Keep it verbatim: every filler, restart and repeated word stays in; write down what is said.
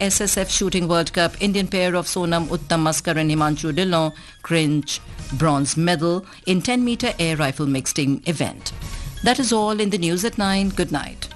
S S F Shooting World Cup, Indian pair of Sonam Uttamaskar and Himanshu Dillon clinch bronze medal in ten meter air rifle mixed team event. That is all in the news at nine. Good night.